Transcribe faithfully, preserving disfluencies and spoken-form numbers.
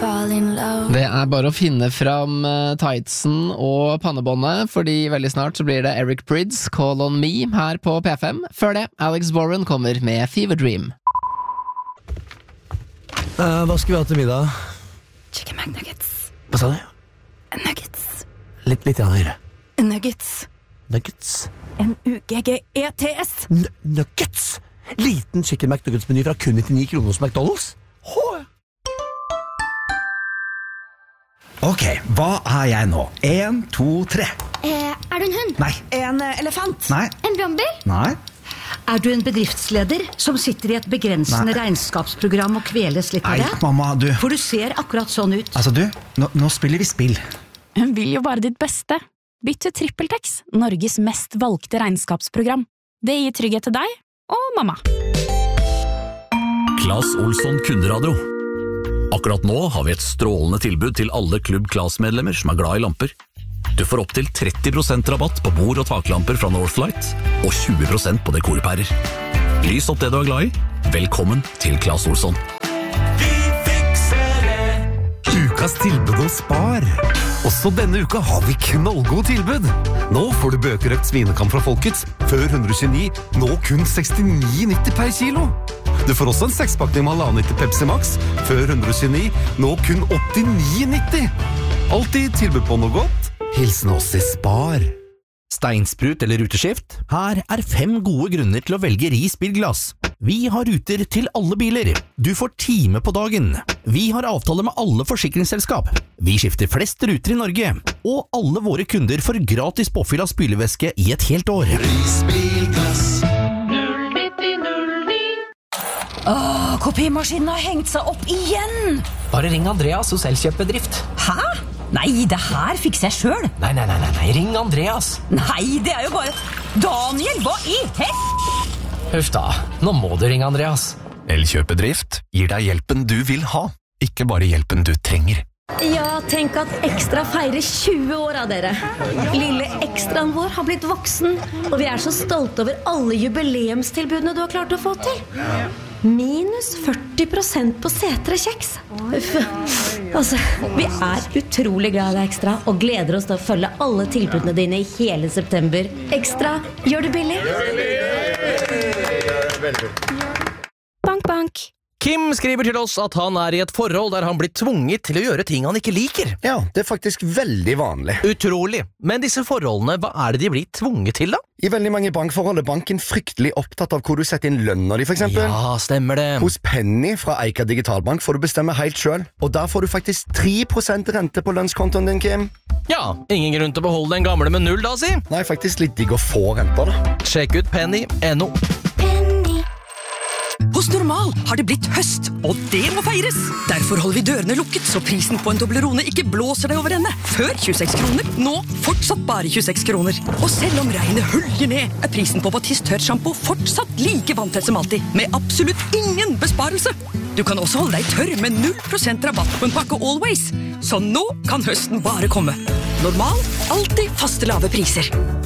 fall in love. Det er bare å finne fram uh, tightsen og pannebåndet, fordi veldig snart så blir det Eric Prydz, Call on Me, her på P fem. Før det, Alex Warren kommer med Fever Dream. Uh, hva skal vi ha til middag? Chicken McNuggets. Hva sa du? Nuggets. Litt, litt høyere. Nuggets. Nuggets. N U G G E T S. N nuggets! Liten chicken McNuggets-meny fra kun nittionio kroner hos McDonald's. Hå! Ok, hva er jeg nå? En, to, tre. Eh, er du en hund? Nei. En eh, elefant? Nei. En brannbil? Nei. Er du en bedriftsleder som sitter i et begrensende Nei. regnskapsprogram og kveles litt av Nei, det? mamma, du. For du ser akkurat sånn ut. Altså, du, nå, nå spiller vi spill. Hun vil jo bare ditt beste. Bytt til TrippelTex, Norges mest valgte regnskapsprogram. Det gir trygghet til deg og mamma. Claes Olsson Kunderadio. Akkurat nå har vi et strålende tilbud til alle Klubb Claes-medlemmer som er glad i lamper. Du får opp til tretti prosent rabatt på bord- og taklamper fra Northlight, og tjue prosent på dekorpærer. Lys opp det du er glad i. Velkommen til Claes Olsson. Vi fikser det. Ukas tilbud hos Spar. Også denne uka har vi knallgod tilbud. Nå får du bøkerøkt svinekam fra Folkets, før hundre og tjueni, nå kun sekstini nitti per kilo. Du får også en sekspakning med halvannen liter Pepsi Max, før hundre og tjueni, nå kun åttini nitti. Alltid tilbud på noe godt. Hilsen oss i Spar. Steinsprut eller ruteskift? Her er fem gode grunner til å velge Ris bilglass. Vi har ruter til alle biler. Du får time på dagen. Vi har avtale med alle forsikringsselskap. Vi skifter flest ruter i Norge. Og alle våre kunder får gratis påfyll av spylevæske i et helt år. Ris bilglass. Åh, kopimaskinen har hengt seg opp igjen! Bare ring Andreas hos Elkjøp-bedrift. Hæ? Nei, det her fikser jeg selv. Nei, nei, nei, nei, nei, ring Andreas. Nei, det er jo bare... Daniel, hva i hel... Huff da, nå må du ringe Andreas. Elkjøp-bedrift gir deg hjelpen du vil ha, ikke bare hjelpen du trenger. Ja, tenk at Ekstra feirer tjue år av dere. Lille ekstraen vår har blitt voksen, og vi er så stolte over alle jubileumstilbudene du har klart å få til. Minus førti prosent på setre-kjeks. Uff. Altså, vi er utrolig glad i deg, Ekstra, og gleder oss til å følge alle tilbudene dine i hele september. Ekstra, gjør det billig. Bank, bank. Kim skriver til oss at han er i et forhold der han blir tvunget til å gjøre ting han ikke liker. Ja, det er faktisk veldig vanlig. Utrolig. Men disse forholdene, hva er det de blir tvunget til da? I veldig mange bankforhold er banken fryktelig opptatt av hvor du setter inn lønner de, for eksempel. Ja, stemmer det. Hos Penny fra Eika Digitalbank får du bestemme helt selv, og der får du faktisk tre prosent rente på lønnskontoen din, Kim. Ja, ingen grunn til å beholde den gamle med null da, si. Nei, faktisk litt digg å få renter da. Sjekk ut Penny punktum no. Hos Normal har det blitt høst, og det må feires! Derfor holder vi dørene lukket, så prisen på en Toblerone ikke blåser deg over ende. Før tjueseks kroner, nå fortsatt bare tjueseks kroner. Og selv om regnet hølger ned, er prisen på Batiste tørrshampoo fortsatt like vanntett som alltid, med absolutt ingen besparelse. Du kan også holde deg tørr med null prosent rabatt på en pakke Always. Så nå kan høsten bare komme. Normal, alltid faste lave priser.